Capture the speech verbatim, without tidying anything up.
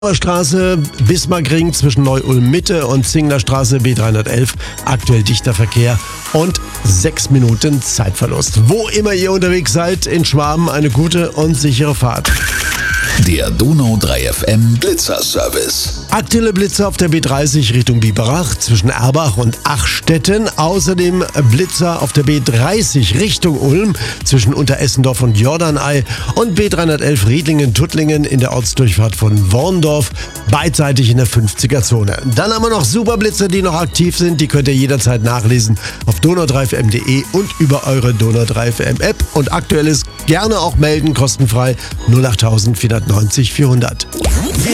Straße, Bismarckring zwischen Neu-Ulm-Mitte und Zinglerstraße B dreihundertelf. Aktuell dichter Verkehr und sechs Minuten Zeitverlust. Wo immer ihr unterwegs seid, in Schwaben eine gute und sichere Fahrt. Der Donau drei F M Blitzerservice. Aktuelle Blitzer auf der B dreißig Richtung Biberach zwischen Erbach und Achstetten. Außerdem Blitzer auf der B dreißig Richtung Ulm zwischen Unteressendorf und Jordanei und B dreihundertelf Riedlingen-Tuttlingen in der Ortsdurchfahrt von Worndorf, beidseitig in der fünfziger Zone. Dann haben wir noch Superblitzer, die noch aktiv sind. Die könnt ihr jederzeit nachlesen auf donau drei f m punkt de und über eure Donau drei F M App. Und aktuelles gerne auch melden, kostenfrei null acht vierhundertneunzig vierhundert.